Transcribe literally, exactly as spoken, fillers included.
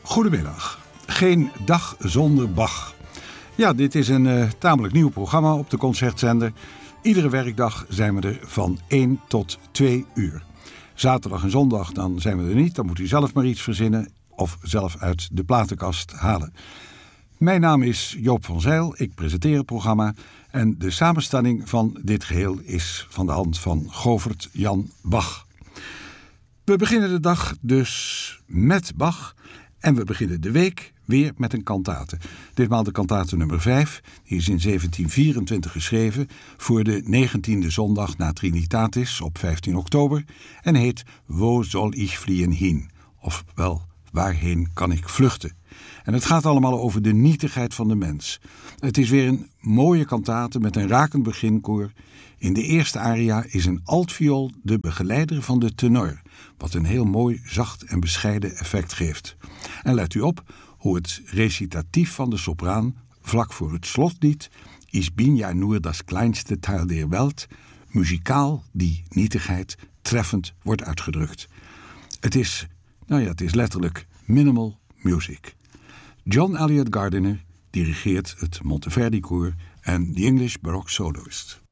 Goedemiddag. Geen dag zonder Bach. Ja, dit is een uh, tamelijk nieuw programma op de Concertzender. Iedere werkdag zijn we er van één tot twee uur. Zaterdag en zondag dan zijn we er niet. Dan moet u zelf maar iets verzinnen of zelf uit de platenkast halen. Mijn naam is Joop van Zijl. Ik presenteer het programma. En de samenstelling van dit geheel is van de hand van Govert Jan Bach. We beginnen de dag dus met Bach. En we beginnen de week weer met een kantate. Ditmaal de kantate nummer vijf. Die is in zeventien vierentwintig geschreven voor de negentiende zondag na Trinitatis op vijftien oktober. En heet Wo soll ich fliehen hin? Ofwel, waarheen kan ik vluchten? En het gaat allemaal over de nietigheid van de mens. Het is weer een mooie kantate met een rakend beginkoor. In de eerste aria is een altviool de begeleider van de tenor, wat een heel mooi, zacht en bescheiden effect geeft. En let u op hoe het recitatief van de sopraan vlak voor het slotlied Ich bin ja nur das kleinste Teil der Welt muzikaal die nietigheid treffend wordt uitgedrukt. Het is, nou ja, het is letterlijk minimal music. John Eliot Gardiner dirigeert het Monteverdi Koor en The English Baroque Soloist.